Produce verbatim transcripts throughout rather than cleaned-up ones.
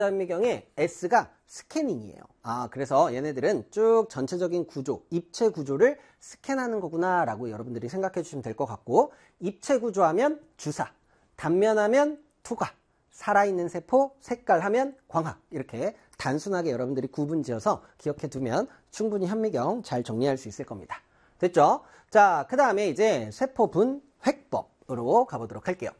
현미경의 S가 스캐닝이에요. 아, 그래서 얘네들은 쭉 전체적인 구조, 입체 구조를 스캔하는 거구나 라고 여러분들이 생각해 주시면 될 것 같고, 입체 구조하면 주사, 단면하면 투과, 살아있는 세포, 색깔하면 광학, 이렇게 단순하게 여러분들이 구분 지어서 기억해 두면 충분히 현미경 잘 정리할 수 있을 겁니다. 됐죠? 자, 그 다음에 이제 세포분획법으로 가보도록 할게요.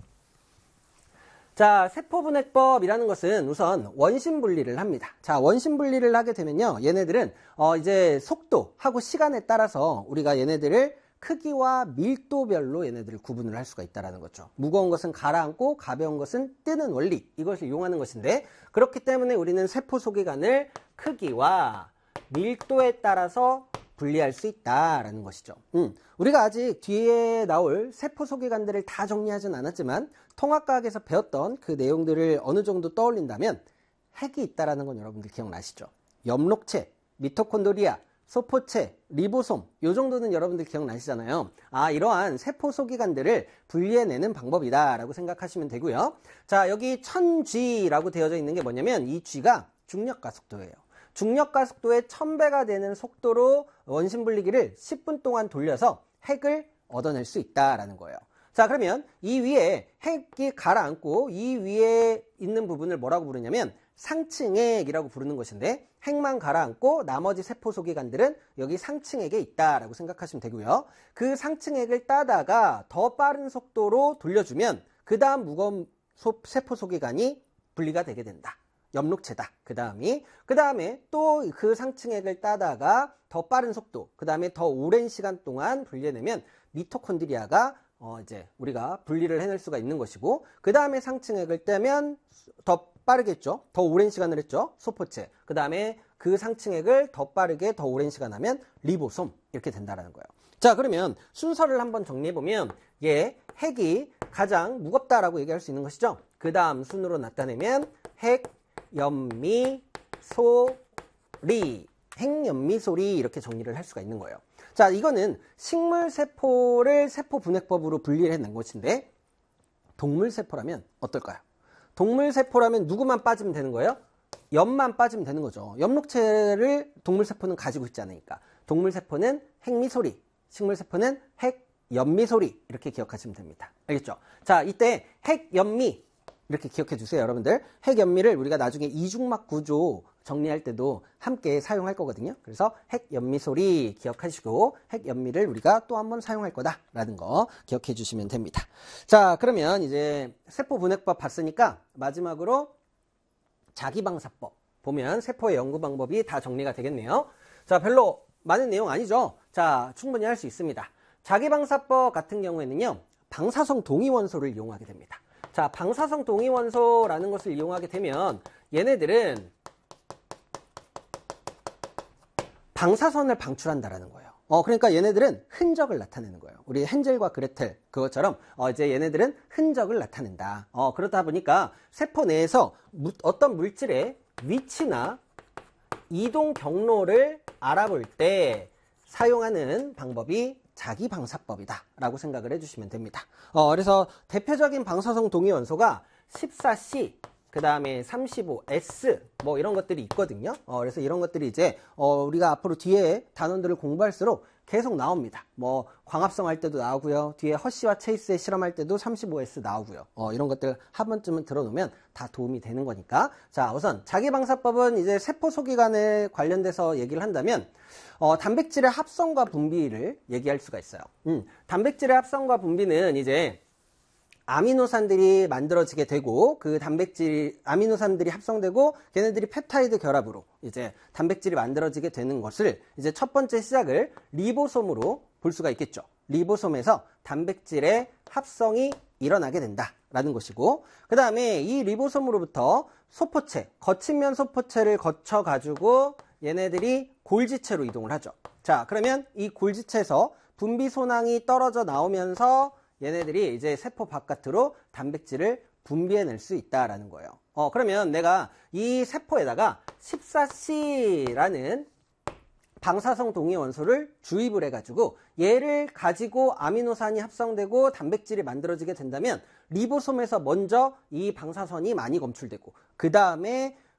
자, 세포분획법이라는 것은 우선 원심 분리를 합니다. 자, 원심 분리를 하게 되면요, 얘네들은 어 이제 속도하고 시간에 따라서 우리가 얘네들을 크기와 밀도별로 얘네들을 구분을 할 수가 있다는 거죠. 무거운 것은 가라앉고 가벼운 것은 뜨는 원리, 이것을 이용하는 것인데, 그렇기 때문에 우리는 세포 소기관을 크기와 밀도에 따라서 분리할 수 있다라는 것이죠. 음, 우리가 아직 뒤에 나올 세포 소기관들을 다 정리하진 않았지만 통합과학에서 배웠던 그 내용들을 어느 정도 떠올린다면 핵이 있다라는 건 여러분들 기억나시죠? 엽록체, 미토콘드리아, 소포체, 리보솜, 요 정도는 여러분들 기억나시잖아요. 아, 이러한 세포 소기관들을 분리해내는 방법이다 라고 생각하시면 되고요. 자, 여기 천 지라고 되어져 있는 게 뭐냐면 이 G가 중력가 속도예요. 중력가 속도의 천 배가 되는 속도로 원심 분리기를 십 분 동안 돌려서 핵을 얻어낼 수 있다라는 거예요. 자, 그러면 이 위에 핵이 가라앉고 이 위에 있는 부분을 뭐라고 부르냐면 상층핵이라고 부르는 것인데, 핵만 가라앉고 나머지 세포 소기관들은 여기 상층핵에 있다라고 생각하시면 되고요. 그 상층핵을 따다가 더 빠른 속도로 돌려주면 그 다음 무거운 세포 소기관이 분리가 되게 된다. 엽록체다. 그 다음이, 그 다음에 또 그 상층핵을 따다가 더 빠른 속도, 그 다음에 더 오랜 시간 동안 분리해내면 미토콘드리아가 어 이제 우리가 분리를 해낼 수가 있는 것이고, 그 다음에 상층핵을 떼면 더 빠르겠죠. 더 오랜 시간을 했죠. 소포체. 그 다음에 그 상층핵을 더 빠르게 더 오랜 시간 하면 리보솜, 이렇게 된다라는 거예요. 자, 그러면 순서를 한번 정리해보면 얘 핵이 가장 무겁다라고 얘기할 수 있는 것이죠. 그 다음 순으로 나타내면 핵, 연미, 소리, 핵연미 소리, 이렇게 정리를 할 수가 있는 거예요. 자, 이거는 식물세포를 세포분획법으로 분리를 해낸 것인데, 동물세포라면 어떨까요? 동물세포라면 누구만 빠지면 되는 거예요? 엽만 빠지면 되는 거죠. 엽록체를 동물세포는 가지고 있지 않으니까. 동물세포는 핵미소리, 식물세포는 핵연미소리, 이렇게 기억하시면 됩니다. 알겠죠? 자, 이때 핵연미, 이렇게 기억해 주세요, 여러분들. 핵연미를 우리가 나중에 이중막 구조 정리할 때도 함께 사용할 거거든요. 그래서 핵연미소리 기억하시고 핵연미를 우리가 또 한번 사용할 거다라는 거 기억해 주시면 됩니다. 자, 그러면 이제 세포분획법 봤으니까 마지막으로 자기방사법 보면 세포의 연구 방법이 다 정리가 되겠네요. 자, 별로 많은 내용 아니죠? 자, 충분히 할 수 있습니다. 자기방사법 같은 경우에는요, 방사성 동위원소를 이용하게 됩니다. 자, 방사성 동위원소라는 것을 이용하게 되면 얘네들은 방사선을 방출한다라는 거예요. 어, 그러니까 얘네들은 흔적을 나타내는 거예요. 우리 헨젤과 그레텔 그것처럼 어, 이제 얘네들은 흔적을 나타낸다. 어, 그러다 보니까 세포 내에서 무, 어떤 물질의 위치나 이동 경로를 알아볼 때 사용하는 방법이 자기방사법이다 라고 생각을 해주시면 됩니다. 어, 그래서 대표적인 방사성 동위원소가 십사 씨, 그 다음에 삼십오 에스, 뭐 이런 것들이 있거든요. 어, 그래서 이런 것들이 이제 어, 우리가 앞으로 뒤에 단원들을 공부할수록 계속 나옵니다. 뭐 광합성 할 때도 나오고요. 뒤에 허쉬와 체이스의 실험할 때도 삼십오 에스 나오고요. 어, 이런 것들 한 번쯤은 들어놓으면 다 도움이 되는 거니까. 자, 우선 자기방사법은 이제 세포 소기관에 관련돼서 얘기를 한다면 어, 단백질의 합성과 분비를 얘기할 수가 있어요. 음, 단백질의 합성과 분비는 이제 아미노산들이 만들어지게 되고, 그 단백질, 아미노산들이 합성되고, 걔네들이 펩타이드 결합으로 이제 단백질이 만들어지게 되는 것을 이제 첫 번째 시작을 리보솜으로 볼 수가 있겠죠. 리보솜에서 단백질의 합성이 일어나게 된다라는 것이고, 그 다음에 이 리보솜으로부터 소포체, 거친 면 소포체를 거쳐가지고 얘네들이 골지체로 이동을 하죠. 자, 그러면 이 골지체에서 분비 소낭이 떨어져 나오면서 얘네들이 이제 세포 바깥으로 단백질을 분비해낼 수 있다라는 거예요. 어, 그러면 내가 이 세포에다가 십사 씨라는 방사성 동위원소를 주입을 해가지고 얘를 가지고 아미노산이 합성되고 단백질이 만들어지게 된다면 리보솜에서 먼저 이 방사선이 많이 검출되고 그 다음에